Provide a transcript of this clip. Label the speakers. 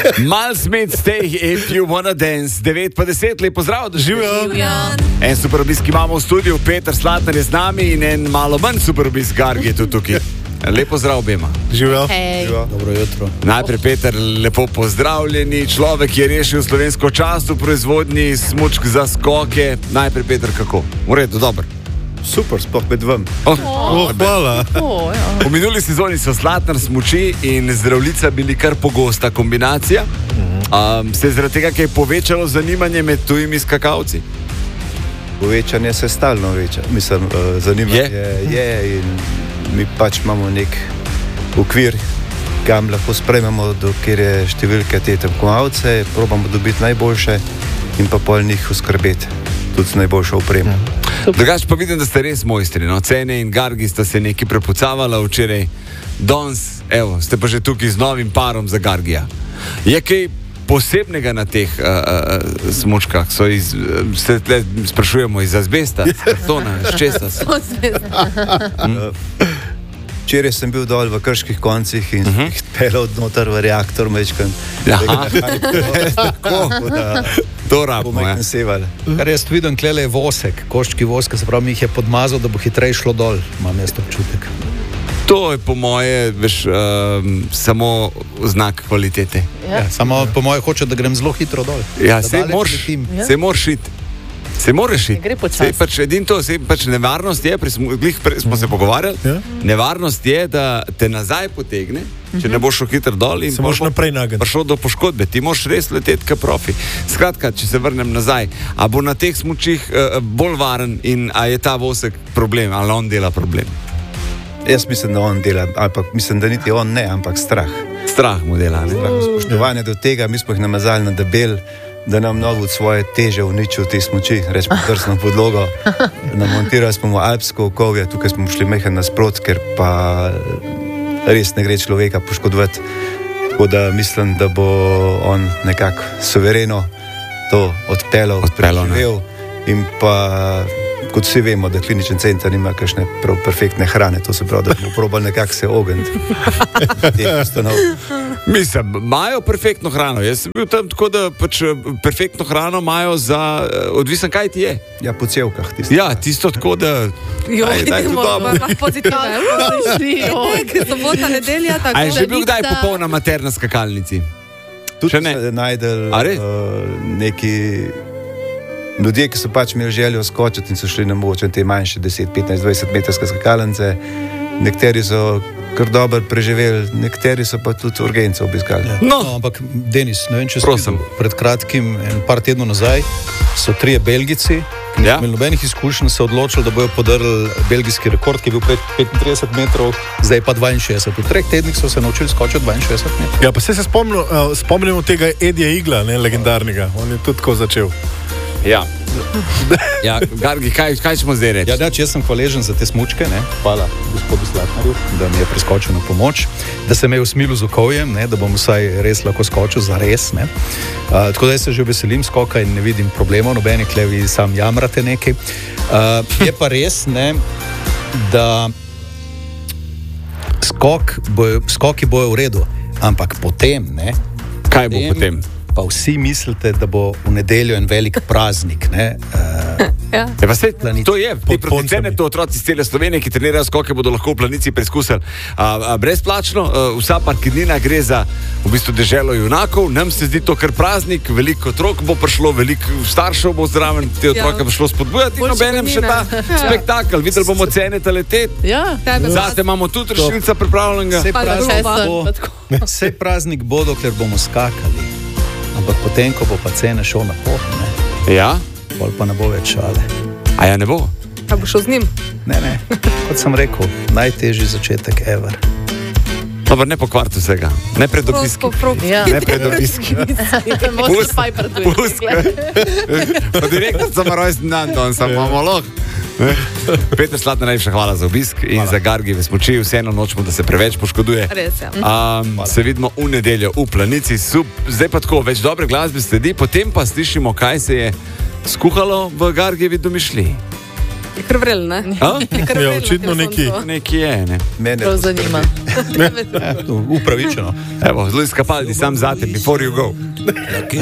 Speaker 1: Mal smet stay if you wanna dance. 9:10, lepo zdrav, da živijo. En super obisk imamo v studiu, Peter Slatner je z nami in en malo manj super obisk Gargi je tudi tukaj. Lepo zdrav obema.
Speaker 2: Živijo.
Speaker 3: Dobro jutro.
Speaker 1: Najprej Peter, lepo pozdravljeni. Človek je rešil slovensko čast v proizvodnji smučk za skoke. Najprej Peter, kako? V redu, dobro.
Speaker 2: Super, sploh med vam.
Speaker 1: Hvala. V minuli sezoni so Slatner smuči in Zdravljica bili kar pogosta kombinacija. Se zaradi tega, kaj je povečalo zanimanje med tujimi skakalci?
Speaker 3: Povečanje se stalno veča. Mislim, zanimanje je in mi pač imamo nek okvir, kam lahko sprememo, dokjer je številke te tekmovalce, probamo dobiti najboljše in pa pol njih oskrbeti tudi z najboljšo opremo.
Speaker 1: Drugač pa vidim, da ste res mojstri, no? Cene in Gargi sta se nekaj prepucavala včeraj. Danes, evo, ste pa že tukaj z novim parom za Gargija. Je kaj posebnega na teh smučkah? Se tle sprašujemo iz azbesta, iz kartona, iz česa so?
Speaker 3: Včeraj sem bil dol v Krških koncih in jih pelal noter v reaktor mečkan.
Speaker 1: To rabimo, ja.
Speaker 4: Kar jaz vidim, klele je vosek, koščki voska, se pravi, mi jih je podmazal, da bo hitreje šlo dol, imam jaz občutek.
Speaker 1: To je po moje, veš, samo znak kvalitete.
Speaker 4: Ja, samo po moje hoče, da grem zelo hitro dol.
Speaker 1: Ja, se moraš iti. Se moraš iti. Pač nevarnost je, smo se pogovarjali, nevarnost je, da te nazaj potegne, če ne boš šel hitro dol in boš prišel do poškodbe. Ti moraš res leteti kot profi. Skratka, če se vrnem nazaj, a bo na teh smučih bolj varen in a je ta vosek problem, ali on dela problem?
Speaker 3: Jaz mislim, da on dela, ampak mislim, da niti on ne, ampak strah.
Speaker 1: Strah mu dela, ne?
Speaker 3: Spoštovanje do tega, mi smo jih namazali na debel, da nam novo svoje teže uničil te smuči, rečemo trsno podlogo. Namontirali smo mu alpsko okovje, tukaj smo šli mehen nasprot, ker pa res ne gre človeka poškodovati. Tako da mislim, da bo on nekako suvereno to odpeljal, preživel in pa kot vsi vemo, da kliničen center nima kakšne prav perfektne hrane, to se pravi, da bomo probali nekako se ogniti.
Speaker 1: Mislim, imajo perfektno hrano. Jaz sem bil tam tako, da pač perfektno hrano imajo za odvisen, kaj ti je.
Speaker 3: Ja, po cevkah.
Speaker 1: Ja, tisto tako, da daj tu dobro.
Speaker 5: Sobota, nedelja, tako.
Speaker 1: A je že bil kdaj popolna mater na skakalnici?
Speaker 3: Tudi se najdel neki ljudje, ki so pač imeli željo skočiti in so šli na mogoče te manjše 10, 15, 20 metrske skakalnice. Nekateri so kar dobro preživeli, nekateri so pa tudi urgence obiskali.
Speaker 4: No, ampak Denis, ne vem, če sem pred kratkim, en par tednov nazaj, so 3 Belgici, ki niso imeli nobenih izkušenj, se odločili, da bojo podarili belgijski rekord, ki je bil 35 metrov, zdaj pa 62. V 3 tednih so se naučili skočiti 62 metrov.
Speaker 2: Ja, pa se spomnimo tega Edija Igla, ne, legendarnega. On je tudi tako začel.
Speaker 1: Ja. Ja, Gargi, kaj smo zdaj reči?
Speaker 4: Ja, jaz sem hvaležen za te smučke, ne? Hvala gospodu Slatnerju, da mi je priskočil na pomoč, da se me je usmilil z okovjem, ne? Da bom vsaj res lahko skočil za res. Tako da jaz se že veselim skoka in ne vidim problemov, nobeni klevi sam jamrate nekaj. Je pa res, ne, da skoki bojo v redu, ampak potem, ne?
Speaker 1: Kaj bo potem?
Speaker 4: Pa vsi mislite, da bo v nedeljo en velik praznik, ne?
Speaker 1: Ja, pa se, to je, ti producene, to otroci iz cele Slovenije, ki trenirajo skoke, bodo lahko v planici preizkusili. Brezplačno, vsa parkirnina gre za v bistvu deželo junakov, nam se zdi to kar praznik, veliko otrok bo prišlo, veliko staršev bo zraven, te otroke bo šlo spodbujati in obenem še ta spektakel. Videli bomo cene leteti. Zate imamo tudi rešilca pripravljenega.
Speaker 4: Vse praznik bo, dokler bomo skakali. Ampak potem, ko bo pa cene šel na pot, ne?
Speaker 1: Ja?
Speaker 4: Pol pa ne bo več šale.
Speaker 1: A ja, ne bo?
Speaker 5: A bo šel z njim?
Speaker 4: Ne, kot sem rekel, najtežji začetek ever.
Speaker 1: Dobro, ne pokvarti vsega. Ne pred obiski. Ne pred obiski. Pusk. Pa direktor sem rojsten dan, to sem mamolog. Peter Slatner, najlepša hvala za obisk in za Gargive smuči. Vseeno nočemo, da se preveč poškoduje.
Speaker 5: Res, ja.
Speaker 1: Se vidimo v nedeljo v Planici. Zdaj pa tako, več dobre glasbe sledi, potem pa slišimo, kaj se je skuhalo v Gargivi domišljiji.
Speaker 5: Je kar vrel, ne? Je kar vrel na
Speaker 2: očitno
Speaker 5: telefon,
Speaker 1: Neki je, ne.
Speaker 3: Mene
Speaker 6: Prav zanima.
Speaker 4: Upravičeno.
Speaker 1: Evo, Luis Capaldi, sam zate, before you go.